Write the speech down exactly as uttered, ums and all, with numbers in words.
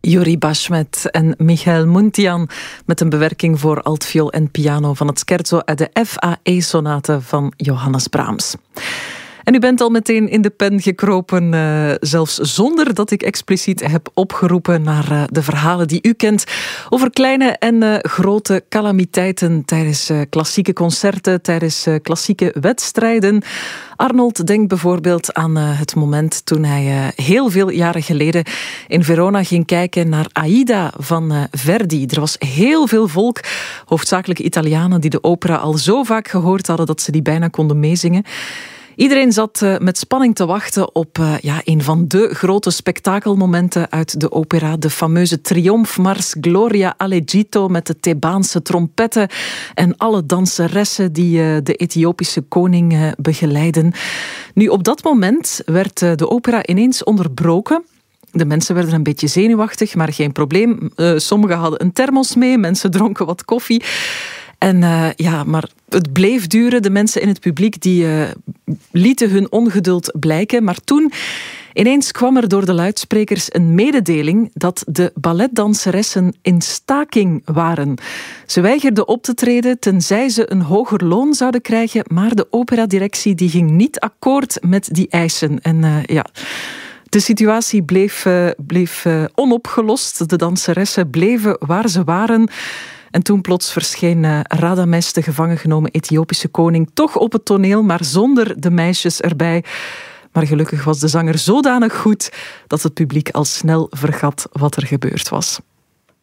Yuri Bashmet en Michael Muntian met een bewerking voor altviool en piano van het scherzo uit de F A E-sonate van Johannes Brahms. En u bent al meteen in de pen gekropen, uh, zelfs zonder dat ik expliciet heb opgeroepen naar uh, de verhalen die u kent over kleine en uh, grote calamiteiten tijdens uh, klassieke concerten, tijdens uh, klassieke wedstrijden. Arnold denkt bijvoorbeeld aan uh, het moment toen hij uh, heel veel jaren geleden in Verona ging kijken naar Aida van uh, Verdi. Er was heel veel volk, hoofdzakelijk Italianen, die de opera al zo vaak gehoord hadden dat ze die bijna konden meezingen. Iedereen zat uh, met spanning te wachten op uh, ja, een van de grote spektakelmomenten uit de opera. De fameuze triomfmars Gloria all'Egitto met de Thebaanse trompetten en alle danseressen die uh, de Ethiopische koning uh, begeleiden. Nu, op dat moment werd uh, de opera ineens onderbroken. De mensen werden een beetje zenuwachtig, maar geen probleem. Uh, sommigen hadden een thermos mee, mensen dronken wat koffie. En uh, ja, maar het bleef duren. De mensen in het publiek die uh, lieten hun ongeduld blijken. Maar toen ineens kwam er door de luidsprekers een mededeling dat de balletdanseressen in staking waren. Ze weigerden op te treden tenzij ze een hoger loon zouden krijgen, maar de operadirectie die ging niet akkoord met die eisen. En uh, ja... De situatie bleef, uh, bleef uh, onopgelost. De danseressen bleven waar ze waren. En toen plots verscheen uh, Radames, de gevangen genomen Ethiopische koning, toch op het toneel, maar zonder de meisjes erbij. Maar gelukkig was de zanger zodanig goed dat het publiek al snel vergat wat er gebeurd was.